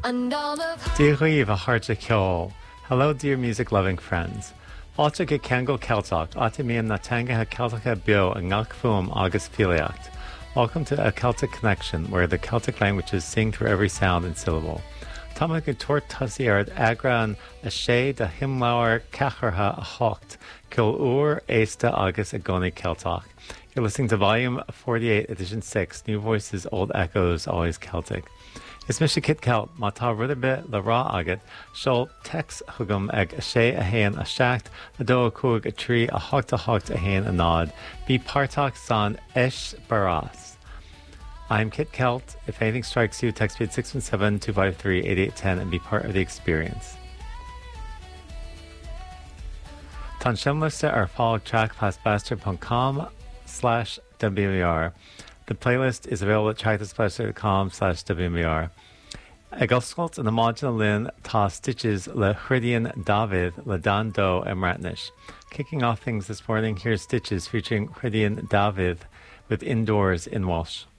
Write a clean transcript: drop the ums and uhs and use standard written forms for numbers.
Díghaíomh a Harja Ceol. Hello, dear music-loving friends. Fáilte go Kangol Celtach, Atimíon na Tangatha Celtacha bio a Ngach August Filiacht. Welcome to A Celtic Connection, where the Celtic languages sing through every sound and syllable. Táma go tuairt tusaíart agran a sé de himláir cechartha a hocht, cil úr éiste agus a gcónaí Celtach. You're listening to Volume 48, Edition 6, New Voices, Old Echoes, Always Celtic. Is Mr. Kit Celt, má tá rudabe le rá agat, seol text thugam ag a sé a héan a seacht, a dó a cúig a trí a hocht a héan a nád. Bí pártach san ish barás. I'm Kit Celt. If anything strikes you, text me at 617-253-8810 and be part of the experience. Tá seomliste ar fág track pastbastard.com/WMR. The playlist is available at trackthesplasher.com/WMR. Ag oscailt in the Module Lynn tá stitches le Chridian David le Dan Do Emratnish. Kicking off things this morning, here's Stitches featuring Chridian David with Indoors in Walsh.